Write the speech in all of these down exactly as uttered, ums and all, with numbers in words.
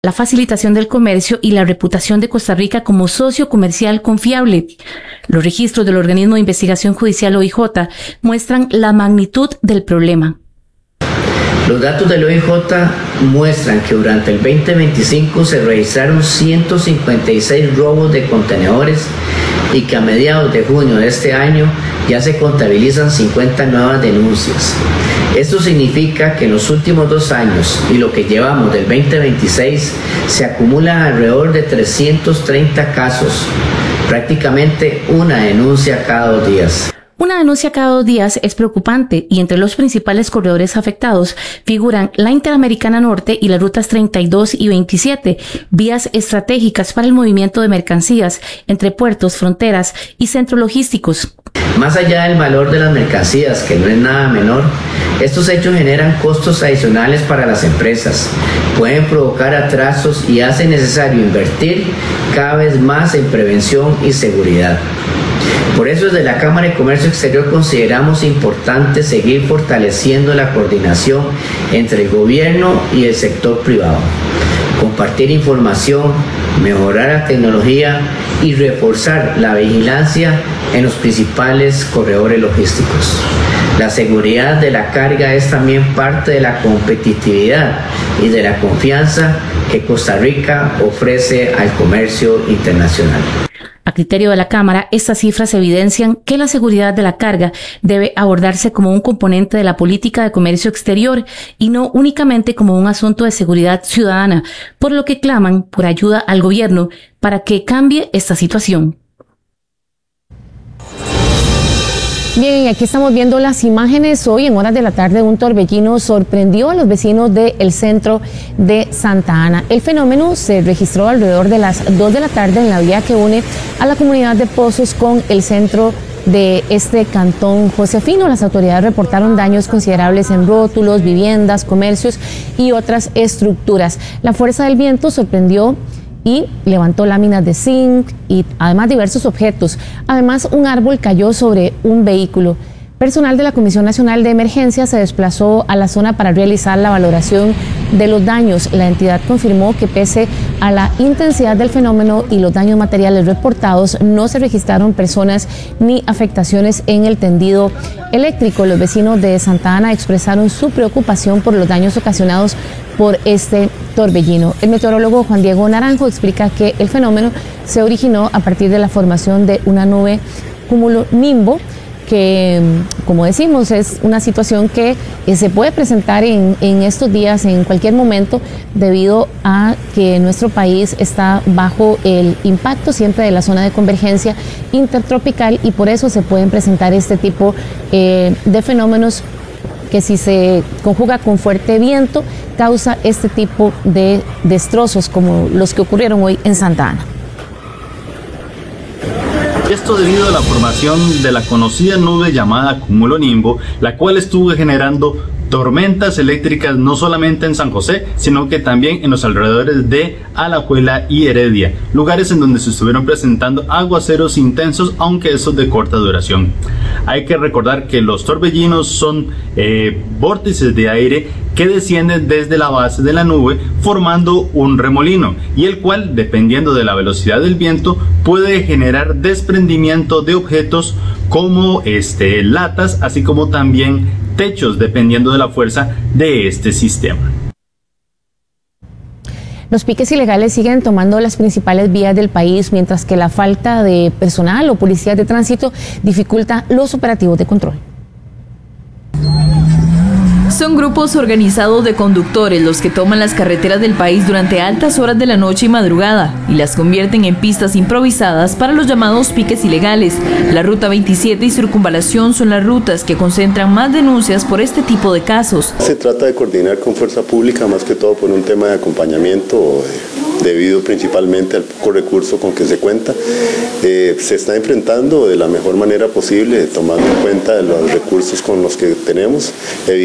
la facilitación del comercio y la reputación de Costa Rica como socio comercial confiable. Los registros del organismo de investigación judicial O I J muestran la magnitud del problema. Los datos del O I J muestran que durante el veinte veinticinco se registraron ciento cincuenta y seis robos de contenedores y que a mediados de junio de este año ya se contabilizan cincuenta nuevas denuncias. Esto significa que en los últimos dos años y lo que llevamos del veinte veintiséis se acumulan alrededor de trescientos treinta casos, prácticamente una denuncia cada dos días. Una denuncia cada dos días es preocupante y entre los principales corredores afectados figuran la Interamericana Norte y las rutas treinta y dos y veintisiete, vías estratégicas para el movimiento de mercancías entre puertos, fronteras y centros logísticos. Más allá del valor de las mercancías, que no es nada menor, estos hechos generan costos adicionales para las empresas, pueden provocar atrasos y hace necesario invertir cada vez más en prevención y seguridad. Por eso desde la Cámara de Comercio Exterior consideramos importante seguir fortaleciendo la coordinación entre el gobierno y el sector privado, compartir información, mejorar la tecnología y reforzar la vigilancia en los principales corredores logísticos. La seguridad de la carga es también parte de la competitividad y de la confianza que Costa Rica ofrece al comercio internacional. A criterio de la Cámara, estas cifras evidencian que la seguridad de la carga debe abordarse como un componente de la política de comercio exterior y no únicamente como un asunto de seguridad ciudadana, por lo que claman por ayuda al gobierno para que cambie esta situación. Bien, aquí estamos viendo las imágenes. Hoy en horas de la tarde un torbellino sorprendió a los vecinos del centro de Santa Ana. El fenómeno se registró alrededor de las dos de la tarde en la vía que une a la comunidad de Pozos con el centro de este cantón josefino. Las autoridades reportaron daños considerables en rótulos, viviendas, comercios y otras estructuras. La fuerza del viento sorprendió y levantó láminas de zinc y además diversos objetos. Además, un árbol cayó sobre un vehículo. Personal de la Comisión Nacional de Emergencia se desplazó a la zona para realizar la valoración de los daños. La entidad confirmó que pese a la intensidad del fenómeno y los daños materiales reportados, no se registraron personas ni afectaciones en el tendido eléctrico. Los vecinos de Santa Ana expresaron su preocupación por los daños ocasionados por este torbellino. El meteorólogo Juan Diego Naranjo explica que el fenómeno se originó a partir de la formación de una nube cumulonimbo, que, como decimos, es una situación que eh, se puede presentar en, en estos días, en cualquier momento, debido a que nuestro país está bajo el impacto siempre de la zona de convergencia intertropical y por eso se pueden presentar este tipo eh, de fenómenos que si se conjuga con fuerte viento causa este tipo de destrozos como los que ocurrieron hoy en Santa Ana. Esto debido a la formación de la conocida nube llamada cumulonimbo, la cual estuvo generando tormentas eléctricas no solamente en San José, sino que también en los alrededores de Alajuela y Heredia, lugares en donde se estuvieron presentando aguaceros intensos, aunque esos de corta duración. Hay que recordar que los torbellinos son eh, vórtices de aire que descienden desde la base de la nube formando un remolino y el cual, dependiendo de la velocidad del viento, puede generar desprendimiento de objetos como este, latas, así como también techos, dependiendo de la fuerza de este sistema. Los piques ilegales siguen tomando las principales vías del país, mientras que la falta de personal o policías de tránsito dificulta los operativos de control. Son grupos organizados de conductores los que toman las carreteras del país durante altas horas de la noche y madrugada y las convierten en pistas improvisadas para los llamados piques ilegales. La Ruta veintisiete y Circunvalación son las rutas que concentran más denuncias por este tipo de casos. Se trata de coordinar con fuerza pública, más que todo por un tema de acompañamiento, debido principalmente al poco recurso con que se cuenta. Eh, se está enfrentando de la mejor manera posible, tomando en cuenta los recursos con los que tenemos. Evidentemente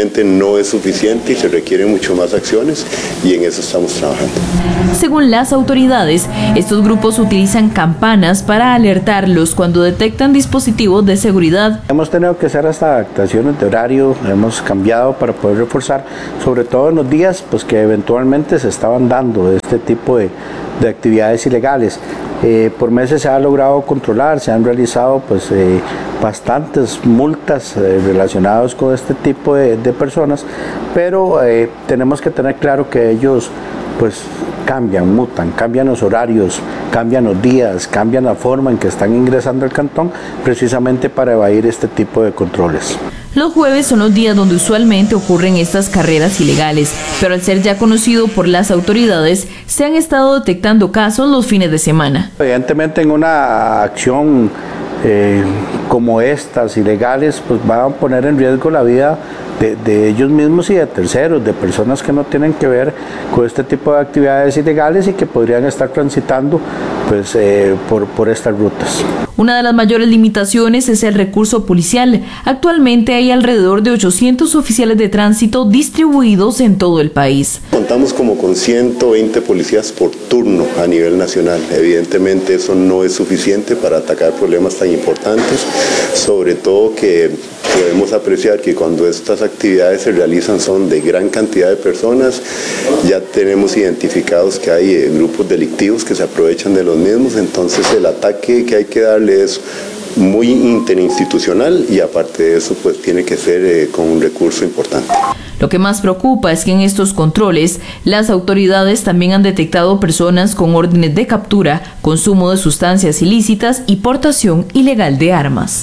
definitivamente no es suficiente y se requieren mucho más acciones y en eso estamos trabajando. Según las autoridades, estos grupos utilizan campanas para alertarlos cuando detectan dispositivos de seguridad. Hemos tenido que hacer hasta adaptaciones de horario, hemos cambiado para poder reforzar, sobre todo en los días pues, que eventualmente se estaban dando este tipo de, de actividades ilegales. Eh, por meses se ha logrado controlar, se han realizado pues, eh, bastantes multas eh, relacionadas con este tipo de, de personas, pero eh, tenemos que tener claro que ellos pues cambian, mutan, cambian los horarios, cambian los días, cambian la forma en que están ingresando al cantón, precisamente para evadir este tipo de controles. Los jueves son los días donde usualmente ocurren estas carreras ilegales, pero al ser ya conocido por las autoridades, se han estado detectando casos los fines de semana. Evidentemente en una acción eh, como estas, ilegales, pues van a poner en riesgo la vida De, de ellos mismos y de terceros, de personas que no tienen que ver con este tipo de actividades ilegales y que podrían estar transitando pues, eh, por, por estas rutas. Una de las mayores limitaciones es el recurso policial. Actualmente hay alrededor de ochocientos oficiales de tránsito distribuidos en todo el país. Contamos como con ciento veinte policías por turno a nivel nacional. Evidentemente eso no es suficiente para atacar problemas tan importantes, sobre todo que podemos apreciar que cuando estas actividades se realizan son de gran cantidad de personas, ya tenemos identificados que hay eh, grupos delictivos que se aprovechan de los mismos, entonces el ataque que hay que darle es muy interinstitucional y aparte de eso pues tiene que ser eh, con un recurso importante. Lo que más preocupa es que en estos controles las autoridades también han detectado personas con órdenes de captura, consumo de sustancias ilícitas y portación ilegal de armas.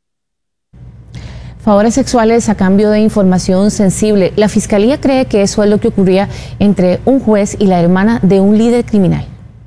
Favores sexuales a cambio de información sensible. La Fiscalía cree que eso es lo que ocurría entre un juez y la hermana de un líder criminal.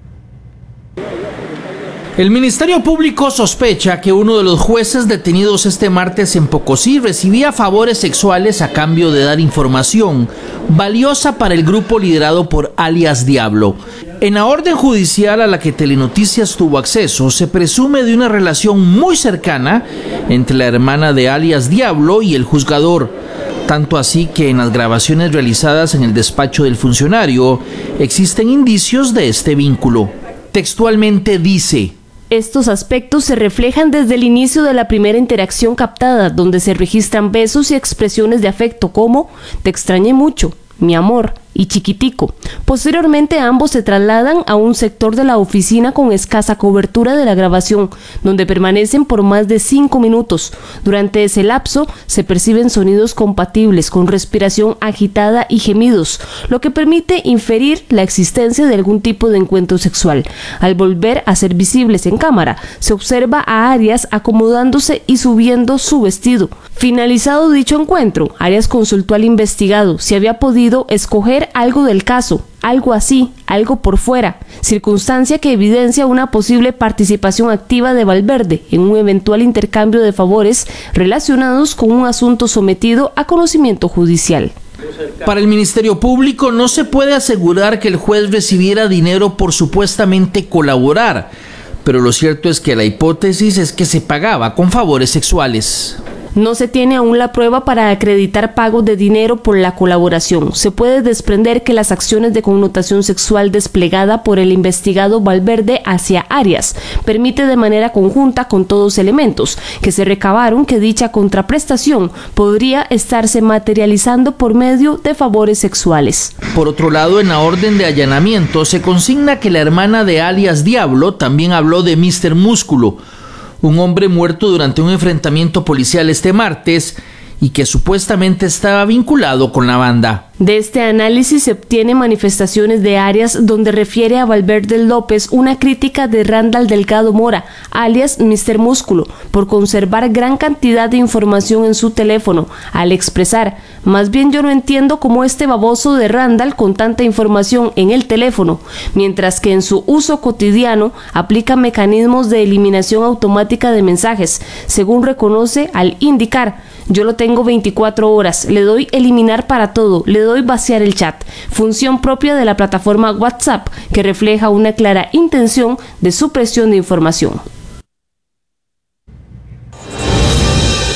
El Ministerio Público sospecha que uno de los jueces detenidos este martes en Pocosí recibía favores sexuales a cambio de dar información valiosa para el grupo liderado por alias Diablo. En la orden judicial a la que Telenoticias tuvo acceso, se presume de una relación muy cercana entre la hermana de alias Diablo y el juzgador. Tanto así que en las grabaciones realizadas en el despacho del funcionario existen indicios de este vínculo. Textualmente dice: estos aspectos se reflejan desde el inicio de la primera interacción captada, donde se registran besos y expresiones de afecto como "te extrañé mucho", "mi amor" y "chiquitico". Posteriormente ambos se trasladan a un sector de la oficina con escasa cobertura de la grabación, donde permanecen por más de cinco minutos. Durante ese lapso se perciben sonidos compatibles con respiración agitada y gemidos, lo que permite inferir la existencia de algún tipo de encuentro sexual. Al volver a ser visibles en cámara, se observa a Arias acomodándose y subiendo su vestido. Finalizado dicho encuentro, Arias consultó al investigado si había podido escoger algo del caso, algo así, algo por fuera, circunstancia que evidencia una posible participación activa de Valverde en un eventual intercambio de favores relacionados con un asunto sometido a conocimiento judicial. Para el Ministerio Público no se puede asegurar que el juez recibiera dinero por supuestamente colaborar, pero lo cierto es que la hipótesis es que se pagaba con favores sexuales. No se tiene aún la prueba para acreditar pagos de dinero por la colaboración. Se puede desprender que las acciones de connotación sexual desplegada por el investigado Valverde hacia Arias permite de manera conjunta con todos elementos que se recabaron que dicha contraprestación podría estarse materializando por medio de favores sexuales. Por otro lado, en la orden de allanamiento se consigna que la hermana de alias Diablo también habló de míster Músculo, un hombre muerto durante un enfrentamiento policial este martes y que supuestamente estaba vinculado con la banda. De este análisis se obtiene manifestaciones de Arias donde refiere a Valverde López una crítica de Randall Delgado Mora, alias míster Músculo, por conservar gran cantidad de información en su teléfono, al expresar: más bien yo no entiendo cómo este baboso de Randall con tanta información en el teléfono, mientras que en su uso cotidiano aplica mecanismos de eliminación automática de mensajes, según reconoce al indicar: yo lo tengo veinticuatro horas, le doy eliminar para todo, le doy vaciar el chat, función propia de la plataforma WhatsApp que refleja una clara intención de supresión de información.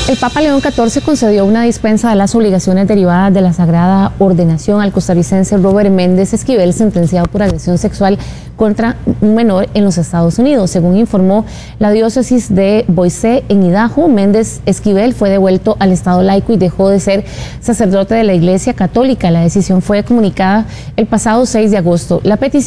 El Papa León catorce concedió una dispensa de las obligaciones derivadas de la sagrada ordenación al costarricense Robert Méndez Esquivel, sentenciado por agresión sexual contra un menor en los Estados Unidos. Según informó la diócesis de Boise, en Idaho, Méndez Esquivel fue devuelto al Estado laico y dejó de ser sacerdote de la Iglesia Católica. La decisión fue comunicada el pasado seis de agosto. La petición